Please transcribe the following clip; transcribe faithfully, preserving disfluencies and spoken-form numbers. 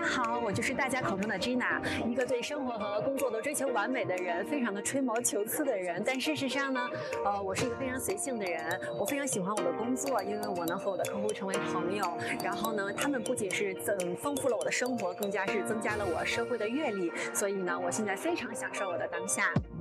好，我就是大家口中的 Gina， 一个对生活和工作都追求完美的人，非常的吹毛求疵的人。但事实上呢，呃，我是一个非常随性的人，我非常喜欢我的工作，因为我能和我的客户成为朋友。然后呢，他们不仅是增丰富了我的生活，更加是增加了我社会的阅历。所以呢，我现在非常享受我的当下。